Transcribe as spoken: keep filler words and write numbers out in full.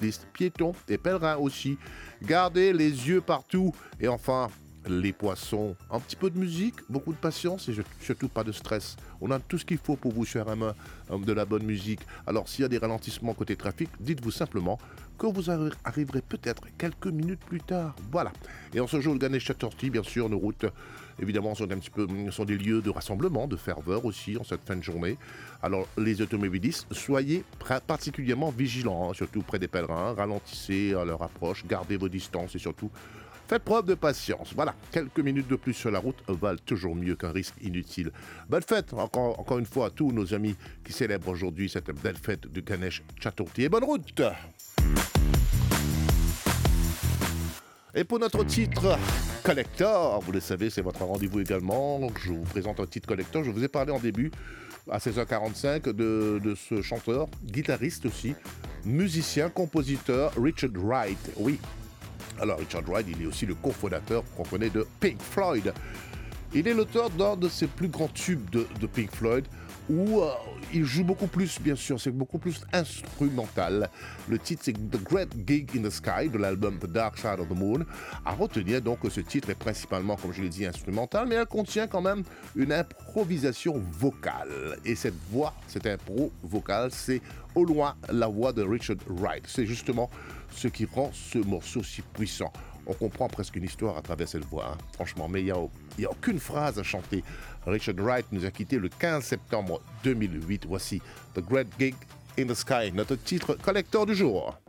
cyclistes, piétons et pèlerins aussi. Gardez les yeux partout et enfin, les poissons, un petit peu de musique, beaucoup de patience et surtout pas de stress. On a tout ce qu'il faut pour vous faire un main de la bonne musique. Alors s'il y a des ralentissements côté trafic, dites-vous simplement que vous arriverez peut-être quelques minutes plus tard. Voilà. Et en ce jour de Ganesh Chaturthi, bien sûr, nos routes, évidemment, sont un petit peu, sont des lieux de rassemblement, de ferveur aussi en cette fin de journée. Alors les automobilistes, soyez particulièrement vigilants, hein, surtout près des pèlerins. Ralentissez à leur approche, gardez vos distances et surtout faites preuve de patience. Voilà, quelques minutes de plus sur la route valent toujours mieux qu'un risque inutile. Bonne fête, encore, encore une fois, à tous nos amis qui célèbrent aujourd'hui cette belle fête du Ganesh Chaturthi. Et bonne route! Et pour notre titre collector, vous le savez, c'est votre rendez-vous également. Je vous présente un titre collector. Je vous ai parlé en début, à seize heures quarante-cinq, de, de ce chanteur, guitariste aussi, musicien, compositeur, Richard Wright. Oui. Alors, Richard Wright, il est aussi le cofondateur qu'on connaît de Pink Floyd. Il est l'auteur d'un de ses plus grands tubes de, de Pink Floyd, où euh, il joue beaucoup plus, bien sûr, c'est beaucoup plus instrumental. Le titre, c'est The Great Gig in the Sky, de l'album The Dark Side of the Moon. À retenir donc que ce titre est principalement, comme je l'ai dit, instrumental, mais elle contient quand même une improvisation vocale. Et cette voix, cette impro vocale, c'est au loin la voix de Richard Wright. C'est justement ce qui rend ce morceau si puissant. On comprend presque une histoire à travers cette voix, hein. Franchement, mais il n'y a, a aucune phrase à chanter. Richard Wright nous a quittés le quinze septembre deux mille huit. Voici The Great Gig in the Sky, notre titre collector du jour.